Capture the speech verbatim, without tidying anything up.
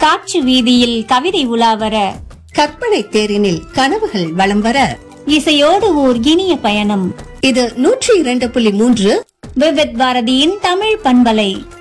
காற்று வீதியில் கவிதை உலாவர, கற்பனை தேரினில் கனவுகள் வலம் வர, இசையோடு ஓர் இனிய பயணம். இது நூற்றி இரண்டு புள்ளி மூன்று விவித் பாரதியின் தமிழ் பண்பலை.